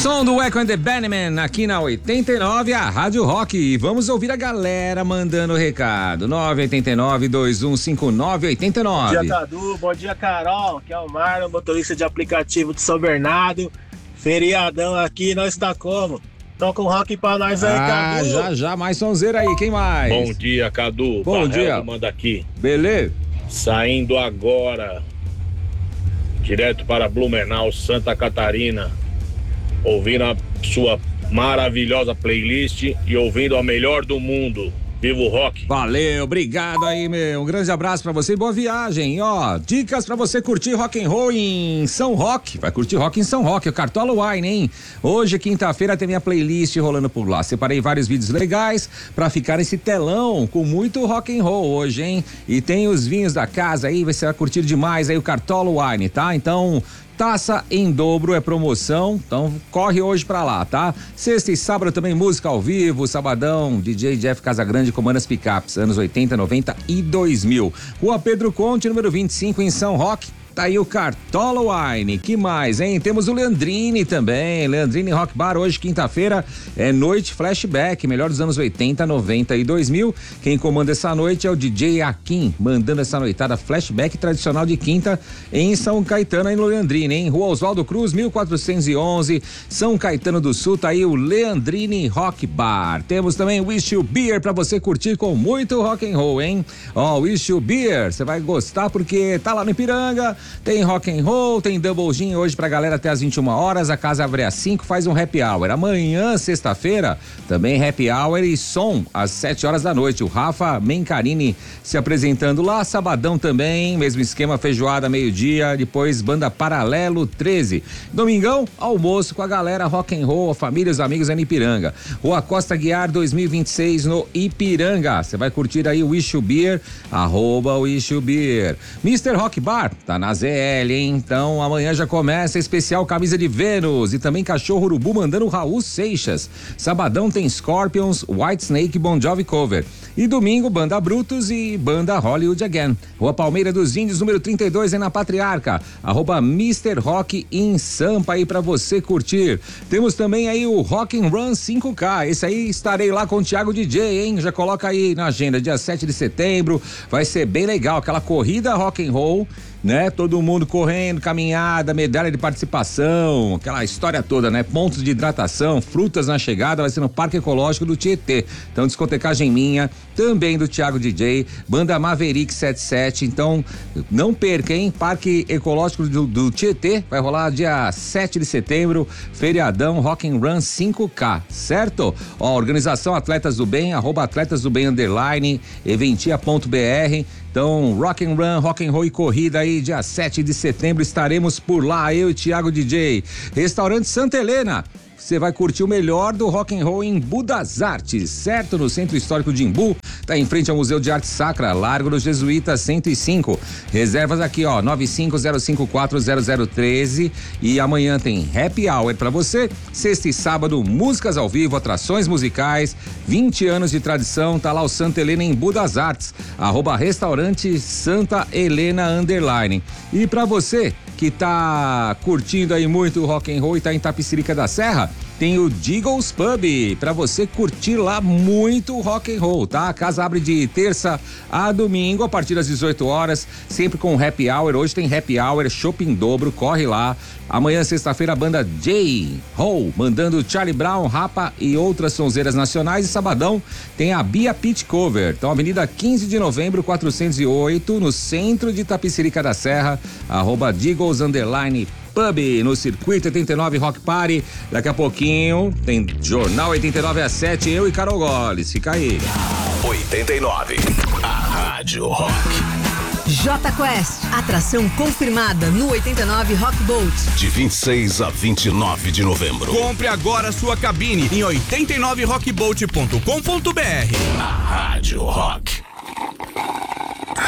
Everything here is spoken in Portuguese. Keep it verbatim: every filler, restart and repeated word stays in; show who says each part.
Speaker 1: Som do Echo and the Bunnymen aqui na oitenta e nove, a Rádio Rock. E vamos ouvir a galera mandando recado. nove oito nove, dois um cinco nove, oito nove.
Speaker 2: Bom dia, Cadu. Bom dia, Carol. Aqui é o Marlon, motorista de aplicativo de São Bernardo. Feriadão aqui, nós tá como? Toca um rock pra nós aí,
Speaker 1: ah,
Speaker 2: Cadu.
Speaker 1: Já, já, mais sonzeira aí, quem mais?
Speaker 3: Bom dia, Cadu.
Speaker 1: Bom
Speaker 3: Barrel
Speaker 1: dia.
Speaker 3: Manda aqui.
Speaker 1: Beleza?
Speaker 3: Saindo agora, direto para Blumenau, Santa Catarina, ouvindo a sua maravilhosa playlist e ouvindo a melhor do mundo. Viva o rock.
Speaker 1: Valeu, obrigado aí, meu. Um grande abraço pra você e boa viagem. Ó, dicas pra você curtir rock and roll em São Roque. Vai curtir rock em São Roque, o Cartola Wine, hein? Hoje, quinta-feira, tem minha playlist rolando por lá. Separei vários vídeos legais pra ficar nesse telão com muito rock and roll hoje, hein? E tem os vinhos da casa aí, você vai curtir demais aí o Cartola Wine, tá? Então, taça em dobro é promoção, então corre hoje pra lá, tá? Sexta e sábado também música ao vivo, sabadão, D J Jeff Casagrande comanda as picapes, anos oitenta, noventa e dois mil. Rua Pedro Conte, número vinte e cinco, em São Roque. Tá aí o Cartola Wine, que mais, hein? Temos o Leandrini também, Leandrini Rock Bar, hoje quinta-feira é noite flashback, melhor dos anos oitenta, noventa e dois mil. Quem comanda essa noite é o D J Akin, mandando essa noitada flashback tradicional de quinta em São Caetano, aí no Leandrini, hein? Rua Oswaldo Cruz, mil quatrocentos e onze, São Caetano do Sul, tá aí o Leandrini Rock Bar. Temos também o Wish You Beer pra você curtir com muito rock and roll, hein? Ó, o Wish You Beer, você vai gostar porque tá lá no Ipiranga. Tem rock and roll, tem double gin hoje pra galera até às vinte e uma horas, a casa abre às cinco, faz um happy hour. Amanhã, sexta-feira, também happy hour e som às sete horas da noite. O Rafa Mencarini se apresentando lá, sabadão também, mesmo esquema, feijoada meio-dia, depois banda Paralelo treze. Domingão, almoço com a galera rock and roll, a família, os amigos é no Ipiranga. Rua Costa Guiar dois mil e vinte e seis no Ipiranga. Você vai curtir aí o Wish You Beer, arroba Wish You Beer. mister Rock Bar, tá na Z L, hein? Então amanhã já começa especial camisa de Vênus e também cachorro urubu mandando o Raul Seixas. Sabadão tem Scorpions, White Snake, Bon Jovi cover. E domingo, banda Brutus e banda Hollywood Again. Rua Palmeira dos Índios, número trinta e dois, é na Patriarca. Arroba mister Rock em Sampa aí pra você curtir. Temos também aí o Rock and Run cinco K. Esse aí estarei lá com o Thiago D J, hein? Já coloca aí na agenda, dia sete de setembro. Vai ser bem legal, aquela corrida rock and roll, né? Todo mundo correndo, caminhada, medalha de participação, aquela história toda, né? Pontos de hidratação, frutas na chegada, vai ser no Parque Ecológico do Tietê. Então, discotecagem minha, também do Thiago D J, banda Maverick setenta e sete. Então, não perca, hein? Parque Ecológico do, do Tietê, vai rolar dia sete de setembro, feriadão Rock and Run cinco K, certo? Ó, organização Atletas do Bem, arroba Atletas do Bem, underline, eventia ponto br. Então, Rock and Run, Rock and Roll e corrida aí, dia sete de setembro, estaremos por lá, eu e Thiago D J. Restaurante Santa Helena, você vai curtir o melhor do rock and roll em Budas Artes, certo? No Centro Histórico de Imbu, tá em frente ao Museu de Arte Sacra, Largo dos Jesuítas cento e cinco. Reservas aqui, ó, nove cinco zero cinco quatro zero zero um três. E amanhã tem happy hour pra você. Sexta e sábado, músicas ao vivo, atrações musicais, vinte anos de tradição, tá lá o Santa Helena em Budas Artes, arroba restaurante Santa Helena underline. E pra você que tá curtindo aí muito o rock and roll e tá em Tapicirica da Serra, tem o Diggles Pub, pra você curtir lá muito rock and roll, tá? A casa abre de terça a domingo, a partir das dezoito horas, sempre com happy hour. Hoje tem happy hour, shopping dobro, corre lá. Amanhã, sexta-feira, a banda J-Ho, mandando Charlie Brown, Rapa e outras sonzeiras nacionais. E sabadão tem a Bia Pit Cover. Então, Avenida quinze de novembro, quatrocentos e oito, no centro de Tapicirica da Serra, arroba Diggles underline Pub, no Circuito oitenta e nove Rock Party. Daqui a pouquinho tem Jornal oitenta e nove às sete, eu e Carol Goles. Fica aí.
Speaker 4: oitenta e nove, a Rádio Rock.
Speaker 5: J Quest, atração confirmada no oitenta e nove Rock Boat.
Speaker 4: De vinte e seis a vinte e nove de novembro.
Speaker 6: Compre agora sua cabine em oitenta e nove rock boat ponto com ponto br.
Speaker 4: A Rádio Rock.